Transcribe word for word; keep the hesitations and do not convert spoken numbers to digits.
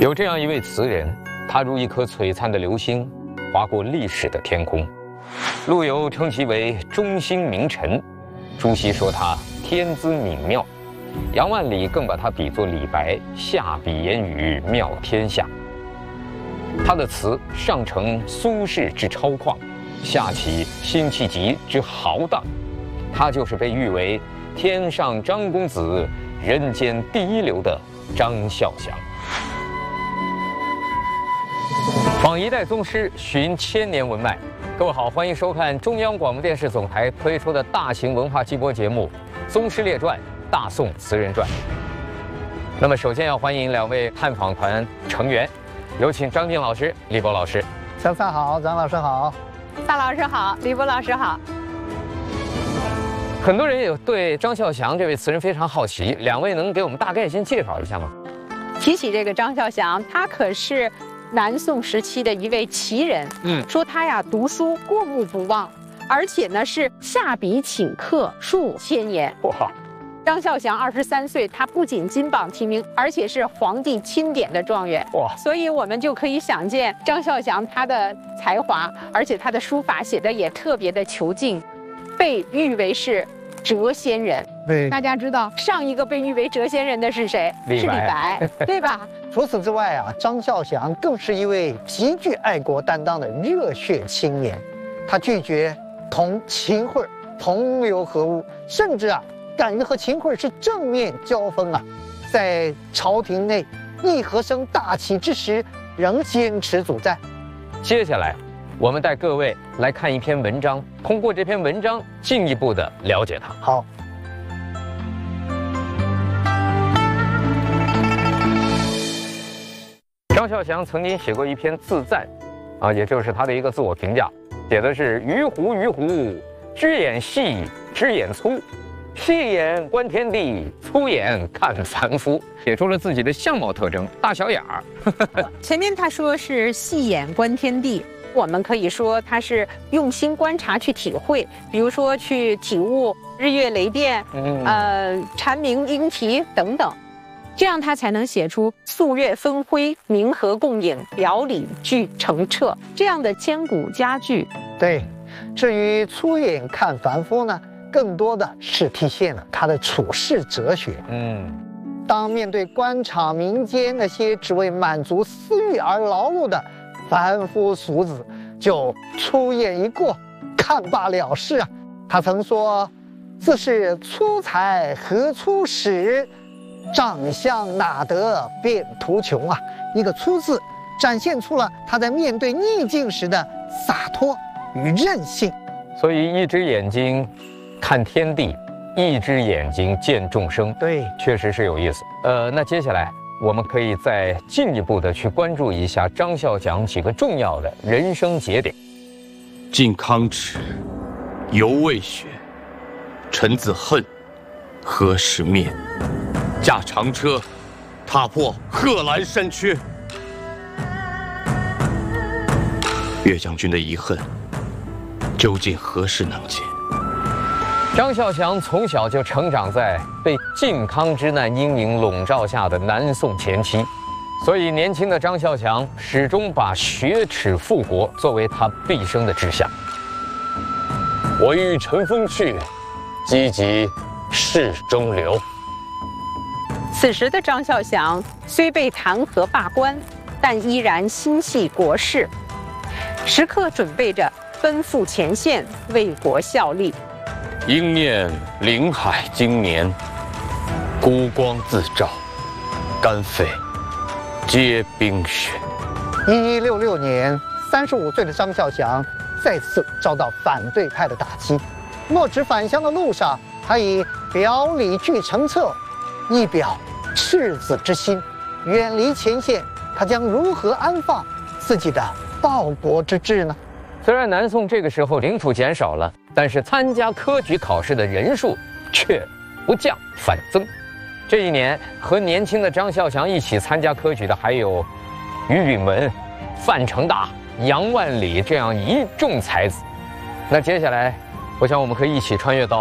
有这样一位词人，他如一颗璀璨的流星，划过历史的天空。陆游称其为中兴名臣，朱熹说他天资敏妙，杨万里更把他比作李白，下笔言语妙天下。他的词上承苏轼之超旷，下启辛弃疾之豪荡，他就是被誉为天上张公子，人间第一流的张孝祥。访一代宗师，寻千年文脉。各位好，欢迎收看中央广播电视总台推出的大型文化季播节目《宗师列传·大宋词人传》。那么，首先要欢迎两位探访团成员，有请张静老师、李博老师。 张三好，张老师好， 大老师好，李博老师好。 很多人也对张孝祥这位词人非常好奇，两位能给我们大概先介绍一下吗？ 提起这个张孝祥，他可是南宋时期的一位奇人。嗯，说他呀读书过目不忘，而且呢是下笔请客数千言。哇！张孝祥二十三岁，他不仅金榜题名，而且是皇帝钦点的状元。哇！所以我们就可以想见张孝祥他的才华，而且他的书法写的也特别的遒劲，被誉为是谪仙人。 对， 大家知道上一个被誉为谪仙人的是谁？ 李白， 是李白，对吧？ 除此之外啊，张孝祥更是一位极具爱国担当的热血青年。他拒绝同秦桧同流合污，甚至啊，敢于和秦桧是正面交锋啊。在朝廷内议和声大起之时，仍坚持阻战。 接下来，我们带各位来看一篇文章，通过这篇文章进一步的了解他。 好。 张孝祥曾经写过一篇自赞，啊，也就是他的一个自我评价，写的是“鱼湖鱼湖，只眼细，只眼粗，细眼观天地，粗眼看凡夫”，写出了自己的相貌特征，大小眼儿。 前面他说是细眼观天地，我们可以说他是用心观察去体会，比如说去体悟日月雷电，嗯、呃，蝉鸣莺啼等等。这样他才能写出素月分辉，明和共影，表里俱澄澈这样的千古佳句。 对，至于粗眼看凡夫呢，更多的是体现了他的处世哲学。嗯，当面对官场民间那些只为满足私欲而劳碌的凡夫俗子，就粗眼一过，看罢了事啊。他曾说：“自是粗才何粗始，长相哪得便途穷啊！”一个粗字展现出了他在面对逆境时的洒脱与韧性。 所以一只眼睛看天地，一只眼睛见众生， 对， 确实是有意思。呃，那接下来我们可以再进一步的去关注一下张孝祥几个重要的人生节点。 靖康耻，犹未雪，臣子恨，何时灭？驾长车，踏破贺兰山缺。岳将军的遗恨，究竟何时能解？ 张孝祥从小就成长在被靖康之难阴影笼罩下的南宋前期，所以年轻的张孝祥始终把雪耻复国作为他毕生的志向。我欲乘风去，积极事中留。 此时的张孝祥虽被弹劾罢官，但依然心系国事，时刻准备着奔赴前线为国效力。 应念临海经年，孤光自照，肝肺皆冰雪。 一一六六年，三十五岁的张孝祥再次遭到反对派的打击。落纸返乡的路上，他以表里俱澄澈，一表赤子之心。远离前线，他将如何安放自己的报国之志呢？ 虽然南宋这个时候领土减少了，但是参加科举考试的人数却不降反增。这一年，和年轻的张孝祥一起参加科举的还有于允文、范成大、杨万里这样一众才子。那接下来，我想我们可以一起穿越到